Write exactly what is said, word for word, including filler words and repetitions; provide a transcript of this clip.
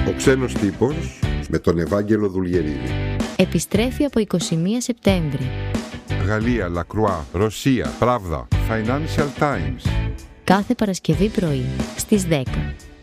Ο ξένος τύπος με τον Ευάγγελο Δουλγερίδη. Επιστρέφει από εικοστή πρώτη Σεπτέμβρη. Γαλλία, Λακρουά, Ρωσία, Pravda, Financial Times. Κάθε Παρασκευή πρωί στις δέκα.